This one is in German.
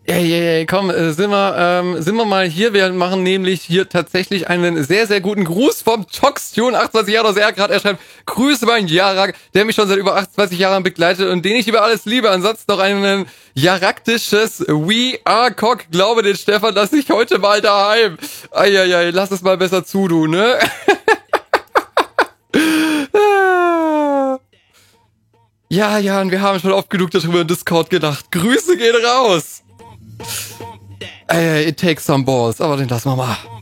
Ey, komm, sind wir mal hier. Wir machen nämlich hier tatsächlich einen sehr, sehr guten Gruß vom Toxtune, 28 Jahre, dass er gerade erschreibt. Grüße meinen Jarak, der mich schon seit über 28 Jahren begleitet und den ich über alles liebe. Ansonsten noch ein jaraktisches We are Cock. Glaube den Stefan, dass ich heute mal daheim. Eieiei, lass es mal besser zu, du, ne? Ja, und wir haben schon oft genug darüber im Discord gedacht. Grüße gehen raus. It takes some balls, aber den lassen wir mal.